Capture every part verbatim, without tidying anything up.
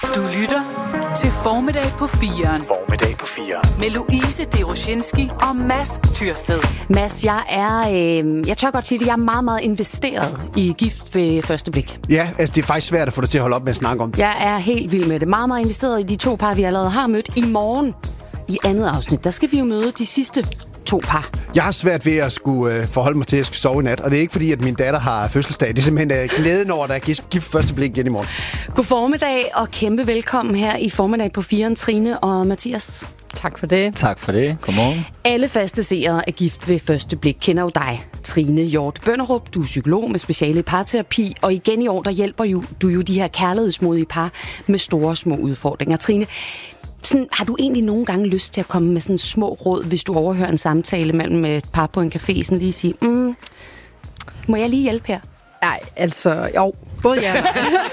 Du lytter til Formiddag på firen. Formiddag på firen. Med Louise Deroshinski og Mads Tyrsted. Mads, jeg er, øh, jeg tør godt sige det, jeg er meget, meget investeret i Gift ved første blik. Ja, altså det er faktisk svært at få dig til at holde op med at snakke om det. Jeg er helt vild med det. Meget, meget investeret i de to par, vi allerede har mødt. I morgen, i andet afsnit, der skal vi jo møde de sidste to par. Jeg har svært ved at skulle øh, forholde mig til, at jeg skal sove i nat. Og det er ikke fordi, at min datter har fødselsdag. Det er simpelthen øh, glæden over, at der er gift, gift første blik igen i morgen. God formiddag og kæmpe velkommen her i Formiddag på firen, Trine og Mathias. Tak for det. Tak for det. Godmorgen. Alle faste seere af Gift ved første blik kender jo dig, Trine Hjort Bønderup. Du er psykolog med speciale i parterapi, og igen i år, der hjælper jo, du jo de her kærlighedsmodige par med store små udfordringer. Trine, sådan, har du egentlig nogle gange lyst til at komme med sådan små råd, hvis du overhører en samtale mellem et par på en café, sådan lige sige, mm, må jeg lige hjælpe her? Nej, altså, jo, både ja.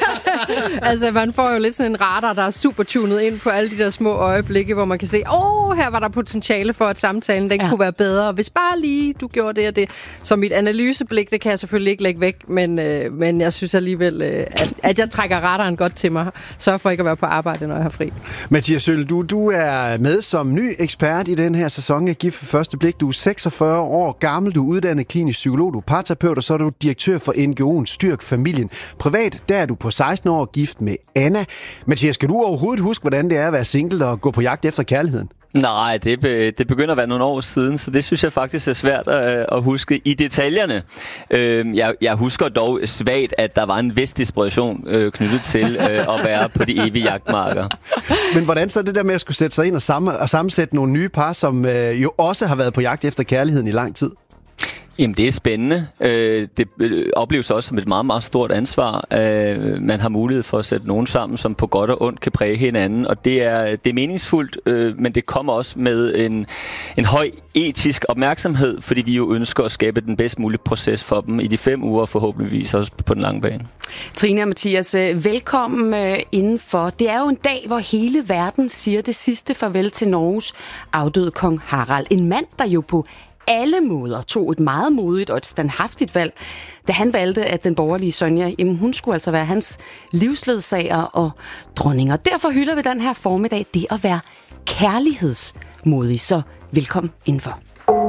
Altså, man får jo lidt sådan en radar, der er super tunet ind på alle de der små øjeblikke, hvor man kan se, åh, oh, her var der potentiale for, at samtalen den ja. kunne være bedre. Hvis bare lige du gjorde det og det. Så mit analyseblik, det kan jeg selvfølgelig ikke lægge væk, men, øh, men jeg synes alligevel, øh, at, at jeg trækker radaren godt til mig. Sørg for ikke at være på arbejde, når jeg har fri. Mathias Sølle, du, du er med som ny ekspert i den her sæson af Gift ved første blik. Du er seksogfyrre år gammel, du er uddannet klinisk psykolog, du er parterapeut, og så er du direktør for N G O'en Styrk Familien. Privat, der er du på seksten år gift med Anna. Mathias, skal du overhovedet huske, hvordan det er at være single og gå på jagt efter kærligheden? Nej, det, be, det begynder at være nogle år siden, så det synes jeg faktisk er svært at, at huske i detaljerne. Øh, jeg, jeg husker dog svagt, at der var en vis desperation øh, knyttet til øh, at være på de evige jagtmarker. Men hvordan så det der med at skulle sætte sig ind og, sammen, og sammensætte nogle nye par, som øh, jo også har været på jagt efter kærligheden i lang tid? Jamen, det er spændende. Øh, det opleves også som et meget, meget stort ansvar. Øh, man har mulighed for at sætte nogen sammen, som på godt og ondt kan præge hinanden, og det er, det er meningsfuldt, øh, men det kommer også med en, en høj etisk opmærksomhed, fordi vi jo ønsker at skabe den bedst mulige proces for dem i de fem uger, og forhåbentligvis også på den lange bane. Trine og Mathias, velkommen indenfor. Det er jo en dag, hvor hele verden siger det sidste farvel til Norges afdøde kong Harald. En mand, der jo på alle måder tog et meget modigt og et standhaftigt valg, da han valgte, at den borgerlige Sonja, jamen hun skulle altså være hans livsledsager og dronning. Og derfor hylder vi den her formiddag det at være kærlighedsmodig. Så velkommen indenfor.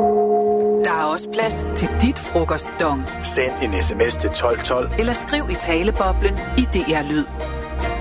Der er også plads til dit frokostdong. Send en sms til tolv tolv. Eller skriv i taleboblen i D R Lyd.